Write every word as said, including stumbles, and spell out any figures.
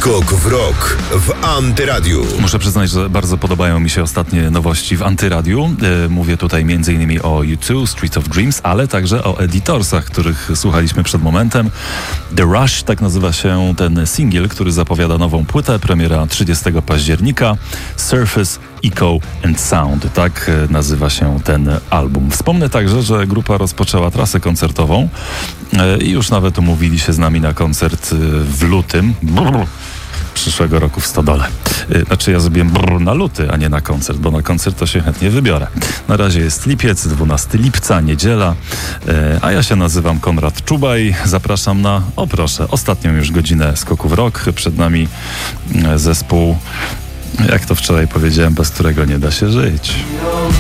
Skok w rok w Antyradiu. Muszę przyznać, że bardzo podobają mi się ostatnie nowości w Antyradiu. Yy, mówię tutaj między innymi o U dwa, Streets of Dreams, ale także o Editorsach, których słuchaliśmy przed momentem. The Rush, tak nazywa się ten singiel, który zapowiada nową płytę. Premiera trzydziestego października. Surface, Echo and Sound. Tak nazywa się ten album. Wspomnę także, że grupa rozpoczęła trasę koncertową yy, i już nawet umówili się z nami na koncert yy, w lutym. Brr. Przyszłego roku w Stodole. Znaczy ja zrobiłem brr na luty, a nie na koncert, bo na koncert to się chętnie wybiorę. Na razie jest lipiec, dwunastego lipca, niedziela, a ja się nazywam Konrad Czubaj. Zapraszam na, o proszę, ostatnią już godzinę Skoku w Rok. Przed nami zespół, jak to wczoraj powiedziałem, bez którego nie da się żyć.